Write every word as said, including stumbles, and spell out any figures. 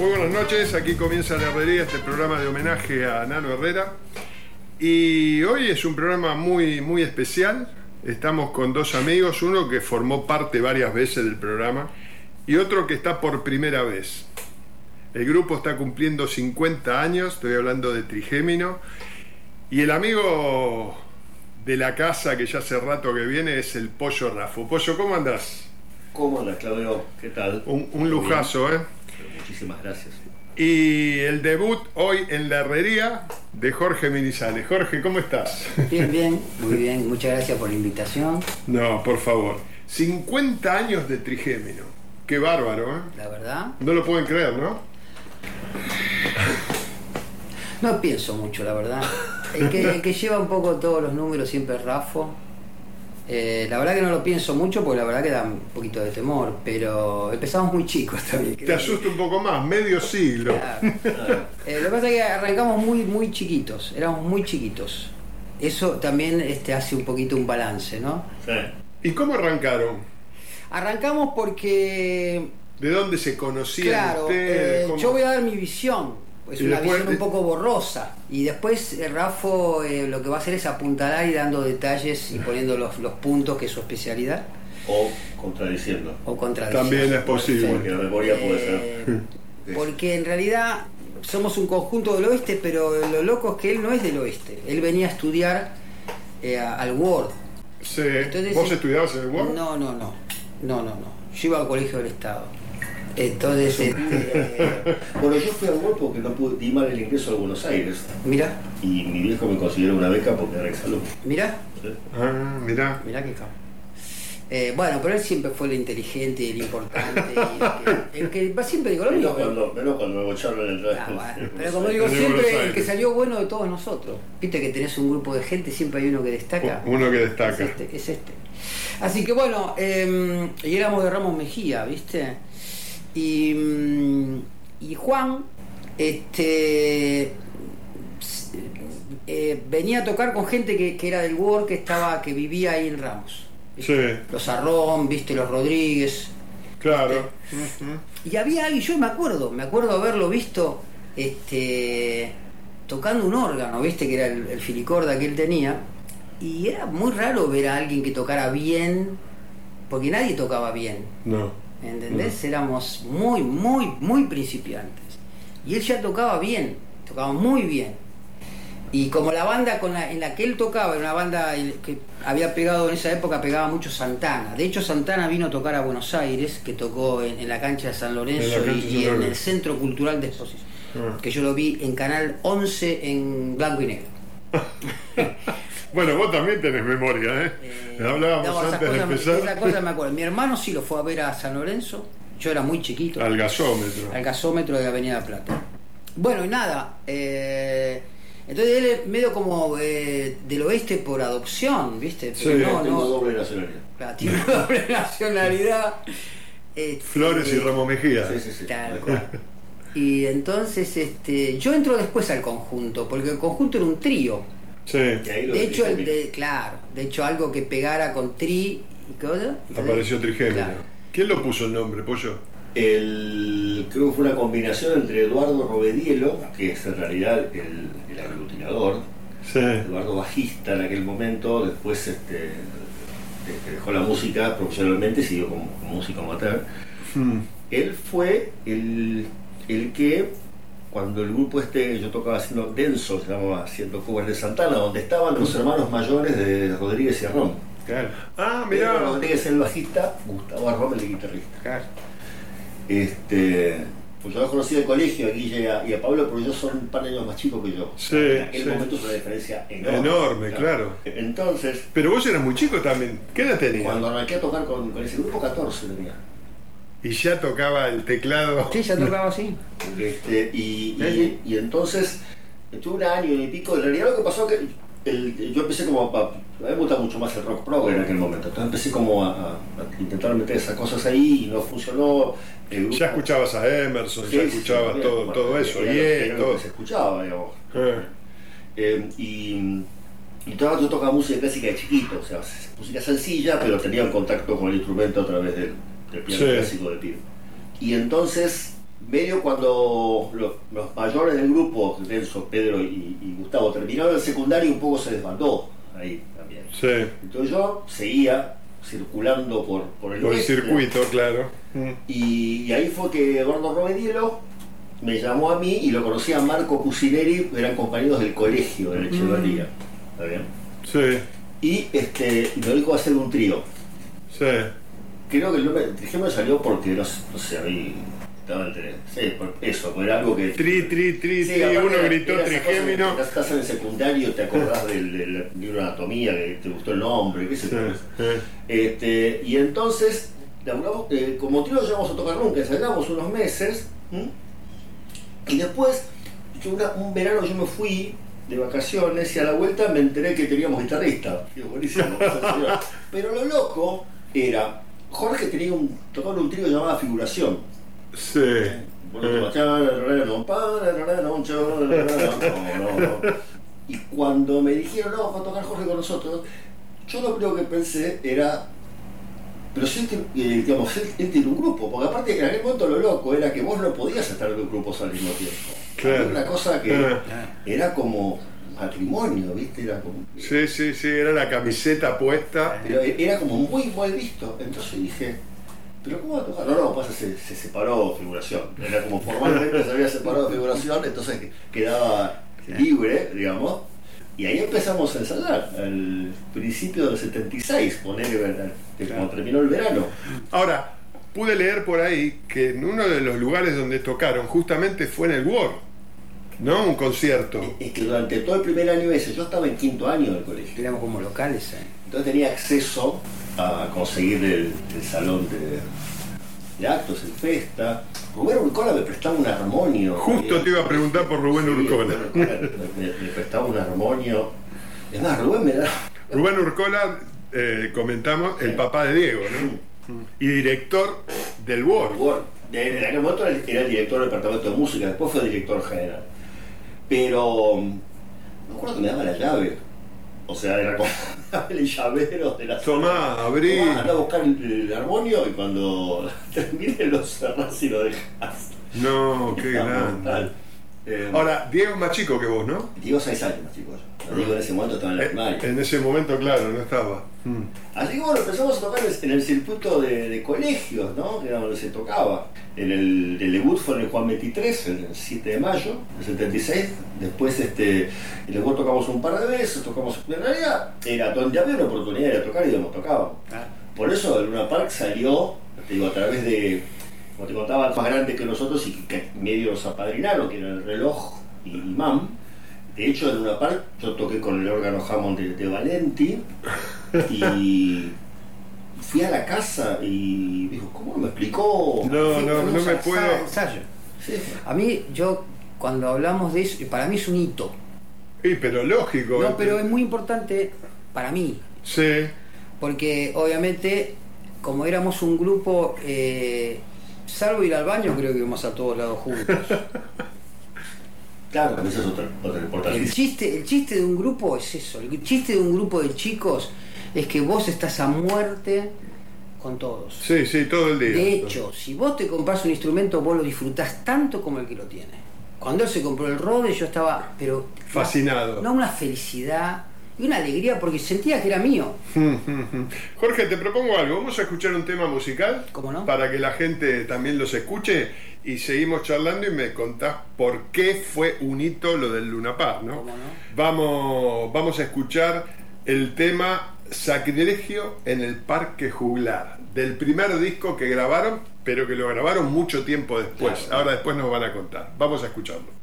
Muy buenas noches, aquí comienza La Herrería, este programa de homenaje a Nano Herrera. Y hoy es un programa muy, muy especial. Estamos con dos amigos, uno que formó parte varias veces del programa y otro que está por primera vez. El grupo está cumpliendo cincuenta años, estoy hablando de Trigémino. Y el amigo de la casa que ya hace rato que viene es el Pollo Raffo. Pollo, ¿cómo andás? ¿Cómo andas, Claudio? ¿Qué tal? Un, un lujazo, ¿eh? Muchísimas gracias. Y el debut hoy en La Herrería de Jorge Minizales. Jorge, ¿cómo estás? Bien, bien, muy bien. Muchas gracias por la invitación. No, por favor. cincuenta años de Trigémino. Qué bárbaro, ¿eh? La verdad. No lo pueden creer, ¿no? No pienso mucho, la verdad. El que, el que lleva un poco todos los números siempre es Raffo. Eh, la verdad que no lo pienso mucho porque la verdad que da un poquito de temor, pero empezamos muy chicos también. Te asusta un poco más, medio siglo. Claro. Eh, lo que pasa es que arrancamos muy, muy chiquitos, éramos muy chiquitos. Eso también este, hace un poquito un balance, ¿no? Sí. ¿Y cómo arrancaron? Arrancamos porque... ¿De dónde se conocían Claro, ustedes? eh, ¿Cómo? yo voy a dar mi visión. Es Y una después visión de- un poco borrosa. Y después eh, Raffo eh, lo que va a hacer es apuntalar y dando detalles y poniendo los, los puntos, que es su especialidad. O contradiciendo. O contradiciendo. También es posible. Porque la memoria puede ser. Eh, porque en realidad somos un conjunto del oeste, pero lo loco es que él no es del oeste. Él venía a estudiar eh, a- al Word. Sí. Entonces, ¿Vos eh, estudiabas en el Word? No, no, no. No, no, no. Yo iba al colegio del Estado. Entonces, este, Bueno, yo fui a Word porque no pude di mal el ingreso a Buenos Aires. mira, Y mi viejo me consiguió una beca porque era exalumno. mira. ¿Sí? Ah, mirá. Mirá qué cabrón. Eh, bueno, pero él siempre fue el inteligente, el importante, y el que, el que va siempre digo lo Menos mismo. cuando, menos cuando me bocharon en el Ah, trabajo. bueno, pero como digo En Buenos siempre, el Aires. que salió bueno de todos nosotros. Viste que tenés un grupo de gente, siempre hay uno que destaca. Uno que destaca. Es este, es este. Así que bueno, eh, y éramos de Ramos Mejía, ¿viste? Y, mm, y Juan, este... eh, venía a tocar con gente que, que era del Word, que estaba, que vivía ahí en Ramos. Sí, Los Arrón, viste, los Rodríguez. claro. Y había alguien, yo me acuerdo, me acuerdo haberlo visto este, tocando un órgano, viste, que era el, el filicorda que él tenía. Y era muy raro ver a alguien que tocara bien, porque nadie tocaba bien. No. ¿Entendés? Éramos muy, muy, muy principiantes. Y él ya tocaba bien, tocaba muy bien. Y como la banda con la, en la que él tocaba, era una banda que había pegado en esa época, pegaba mucho Santana. De hecho, Santana vino a tocar a Buenos Aires, que tocó en, en la cancha de San Lorenzo En la cancha y, de y San en Lorenzo. el Centro Cultural de Exposición. Ah. Que yo lo vi en Canal once en blanco y negro. Bueno, vos también tenés memoria, ¿eh? Eh, Hablábamos no, esas antes de cosas me- empezar. Esa cosa me acuerdo. Mi hermano sí lo fue a ver a San Lorenzo. Yo era muy chiquito. Al gasómetro. Al gasómetro de Avenida Plata. Bueno, y nada. eh, entonces él es medio como eh, del oeste por adopción, ¿viste? Pero Sí, no, Tengo no. doble nacionalidad. Claro, tiene doble nacionalidad. Este, Flores y Ramos Mejía. Sí, sí, sí. Tal cual. Y entonces este, yo entro después al conjunto, porque el conjunto era un trío. Sí. Y ahí lo De hecho, el dije, de, claro, de hecho algo que pegara con tri y cosa. Apareció Trigémino. Claro. ¿Quién lo puso el nombre, Pollo? El, creo que fue una combinación entre Eduardo Rovedielo, que es en realidad el, el aglutinador, Sí. Eduardo bajista en aquel momento, después este, de- que dejó la música profesionalmente y siguió como, como músico amateur. Hmm. Él fue el, el que, cuando el grupo este, yo tocaba haciendo Denso, se llamaba, haciendo covers de Santana, donde estaban los hermanos mayores de Rodríguez y Arrón. Claro, Ah, Pedro mirá. Rodríguez el bajista, Gustavo Arrón el guitarrista. claro. Este, pues yo los conocí del colegio, a Guille y a, y a Pablo, porque ellos son un par de años más chicos que yo. Sí, en aquel sí. momento es una diferencia enorme. Enorme, claro. Entonces, Pero vos eras muy chico también. ¿Qué edad tenías? cuando arranqué a tocar con, con ese grupo, catorce tenía. Y ya tocaba el teclado. Sí, ya tocaba así. Este, y, Sí, y, sí. y entonces, estuve un año y pico. En realidad lo que pasó es que el, yo empecé como a, a, a mí me gusta mucho más el rock prog en aquel momento. Entonces empecé como a, a, a intentar meter esas cosas ahí y no funcionó. El grupo- Ya escuchabas a Emerson, Sí, ya sí, escuchabas sí, todo, bueno, todo eso. era Y lo- era lo todo. que se escuchaba, digamos. Eh. Eh, y, y todo, yo tocaba música clásica de chiquito, o sea, música sencilla, pero tenía un contacto con el instrumento a través del, del piano Sí. clásico de pibe. Y entonces medio cuando los, los mayores del grupo, Renzo, Pedro y, y Gustavo, terminaron el secundario, un poco se desbandó ahí también. Sí. Entonces yo seguía circulando por, por el Por el oeste, circuito, claro. y, y ahí fue que Eduardo Rovedielo me llamó a mí y lo conocí a Marco Cusineri, eran compañeros del colegio de la Echeverría. ¿Está bien? Sí, Y este, y me dijo hacer un trío. sí. Creo que el nombre del trío me salió porque, no, sé- no sé, a mí estaba entre. Sí, por eso, por algo que. Tri, tri, tri, Sí, tri, aparte uno era- gritó era esa cosa de trigémino. que Estás en el secundario, te acordás del, del libro de anatomía, que te gustó el nombre, qué sé Sí, yo. sí. Este, y entonces, laburamos, eh, como trío no llegamos a tocar nunca, ensayamos unos meses. ¿m? Y después, yo una- un verano yo me fui de vacaciones y a la vuelta me enteré que teníamos guitarrista. Digo, buenísimo. Pero lo loco era, Jorge tenía un, tocaba en un trío llamado Figuración. Sí. Bueno, y cuando me dijeron, no, va a tocar Jorge con nosotros, yo lo primero que pensé era, pero si él, tiene- eh, digamos, él, él tiene un grupo, porque aparte en aquel momento lo loco era que vos no podías estar en dos grupos al mismo tiempo. Claro. Había una cosa que Ah. era como matrimonio, ¿viste? Era como, Sí, sí, sí, era la camiseta puesta. pero era como muy mal visto. Entonces dije, ¿pero cómo va a tocar? No, no, pasa, se, se separó Figuración. Era como formalmente se había separado Figuración, entonces quedaba libre, digamos. Y ahí empezamos a ensayar, al principio del setenta y seis, ponele, ¿verdad? Que cuando terminó el verano. Ahora, pude leer por ahí que en uno de los lugares donde tocaron justamente fue en el World, ¿no? Un concierto. Es que durante todo el primer año ese, yo estaba en quinto año del colegio. Éramos como locales, ¿eh? Entonces tenía acceso a conseguir el, el salón de, de actos, el Festa. Rubén Urcola me prestaba un armonio. Justo te iba a preguntar por Rubén Sí, Urcola. Rubén Urcola me, me- me prestaba un armonio. Es más, Rubén me da. Rubén Urcola, eh, comentamos, el papá de Diego, ¿no? Y director del World. Bueno, en aquel momento era el, era el director del departamento de música, después fue director general. Pero mm, me acuerdo que me daba la llave. O sea, era como el llavero de la Tomá, sala. abrí. Tomá, andá a buscar el, el armonio y cuando termine lo cerrás y lo dejas. No, qué grande. Eh, Ahora, Diego es más chico que vos, ¿no? Digo seis años más chicos. Lo digo en ese momento estaba en la Eh, primaria. En ese momento, claro, no estaba. Mm. Así que bueno, empezamos a tocar en el circuito de, de colegios, ¿no? Que era donde se tocaba. En el, el debut fue en el Juan veintitrés, el siete de mayo del setenta y seis. Después, este, en el debut tocamos un par de veces, tocamos. En realidad, era donde había una oportunidad de tocar y donde tocábamos. Por eso, el Luna Park salió, te digo, a través de, como te contaba, más grande que nosotros y que medio nos apadrinaron, que era el Reloj y Imam. De hecho, en Luna Park yo toqué con el órgano Hammond de, de Valenti y fui a la casa y dijo, ¿cómo me explicó? No, Sí, no, no fuimos me a puedo. sala de ensayo. Sí. A mí, yo, cuando hablamos de eso, para mí es un hito. Sí, pero lógico. No, pero es muy importante para mí, Sí, porque obviamente, como éramos un grupo, eh, salvo ir al baño, creo que íbamos a todos lados juntos. Claro, pero esa es otra, otra El importantísima. chiste, el chiste de un grupo es eso, el chiste de un grupo de chicos es que vos estás a muerte con todos. sí, sí, todo el día. De hecho, si vos te compras un instrumento, vos lo disfrutás tanto como el que lo tiene. Cuando él se compró el Rode, yo estaba, pero Fascinado. no, una felicidad y una alegría porque sentía que era mío. Jorge, te propongo algo. Vamos a escuchar un tema musical. ¿Cómo no? Para que la gente también los escuche y seguimos charlando y me contás por qué fue un hito lo del Luna Park, ¿no? ¿Cómo no? Vamos, vamos a escuchar el tema Sacrilegio en el Parque Juglar, del primer disco que grabaron, pero que lo grabaron mucho tiempo después. Claro. Ahora después nos van a contar. Vamos a escucharlo.